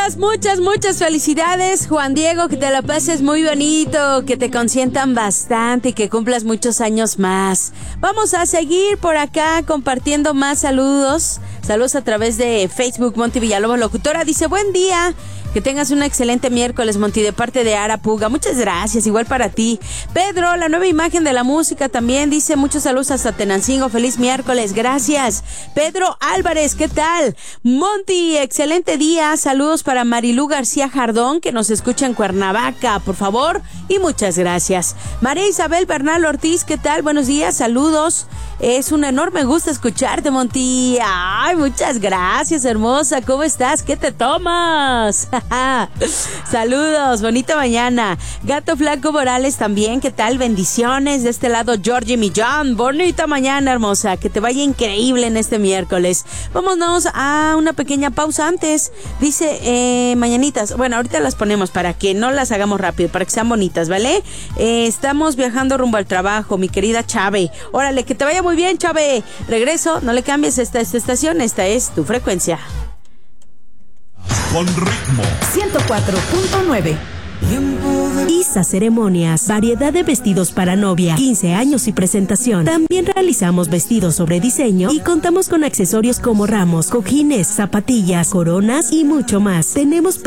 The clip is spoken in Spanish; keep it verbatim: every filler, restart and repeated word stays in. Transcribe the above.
Muchas, muchas, muchas felicidades, Juan Diego, que te la pases muy bonito, que te consientan bastante y que cumplas muchos años más. Vamos a seguir por acá compartiendo más saludos. Saludos a través de Facebook. Monty Villalobos Locutora dice, buen día. Que tengas un excelente miércoles, Monty, de parte de Ara Puga. Muchas gracias, igual para ti. Pedro, la nueva imagen de la música también dice, muchos saludos hasta Tenancingo. Feliz miércoles, gracias. Pedro Álvarez, ¿qué tal? Monty, excelente día. Saludos para Marilú García Jardón, que nos escucha en Cuernavaca, por favor. Y muchas gracias. María Isabel Bernal Ortiz, ¿qué tal? Buenos días, saludos. Es un enorme gusto escucharte, Monty. Ay, muchas gracias, hermosa. ¿Cómo estás? ¿Qué te tomas? Saludos, bonita mañana. Gato Flaco Morales también, ¿qué tal? Bendiciones. De este lado, Georgie Millán. Bonita mañana, hermosa. Que te vaya increíble en este miércoles. Vámonos a una pequeña pausa antes. Dice, eh, mañanitas. Bueno, ahorita las ponemos para que no las hagamos rápido, para que sean bonitas, ¿vale? Eh, estamos viajando rumbo al trabajo, mi querida Chave. Órale, que te vaya muy bien, Chave. Regreso, no le cambies esta, esta estación. Esta es tu frecuencia. Con ritmo ciento cuatro punto nueve. Isa Ceremonias, variedad de vestidos para novia, quince años y presentación. También realizamos vestidos sobre diseño y contamos con accesorios como ramos, cojines, zapatillas, coronas y mucho más. Tenemos